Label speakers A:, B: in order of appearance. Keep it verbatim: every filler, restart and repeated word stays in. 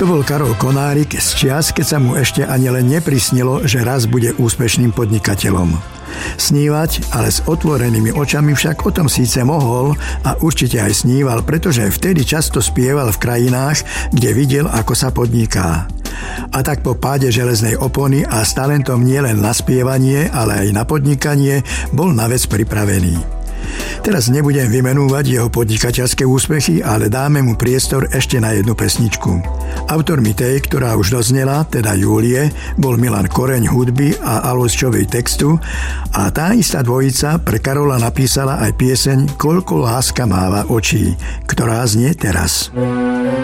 A: To bol Karol Konárik z čias, keď sa mu ešte ani len neprisnilo, že raz bude úspešným podnikateľom. Snívať, ale s otvorenými očami však o tom síce mohol a určite aj sníval, pretože vtedy často spieval v krajinách, kde videl, ako sa podniká. A tak po páde železnej opony a s talentom nielen na spievanie, ale aj na podnikanie bol na vec pripravený. Teraz nebudem vymenúvať jeho podnikateľské úspechy, ale dáme mu priestor ešte na jednu pesničku. Autormi tej, ktorá už doznela, teda Júlie, bol Milan Koreň hudby a Alois Čovej textu a tá istá dvojica pre Karola napísala aj pieseň Koľko láska máva očí, ktorá znie teraz.